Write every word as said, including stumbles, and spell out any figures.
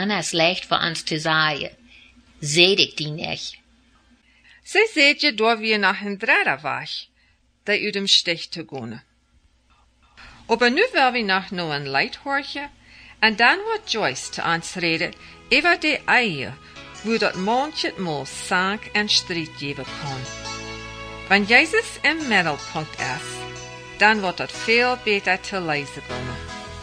dan is leicht voor ons te zeggen. Zed ik die niet. Zij seht je door wie nach een Drader was, dat u dem Stich te gone. Aber nu wil we nog nou een Leid hoortje, en dan wordt Joyce te ons reden over de eieren, wo dat manche mal Zank en Strijd geven kan. Wenn Jesus im Mittelpunkt ist, dann wird das viel besser zu lesen kommen.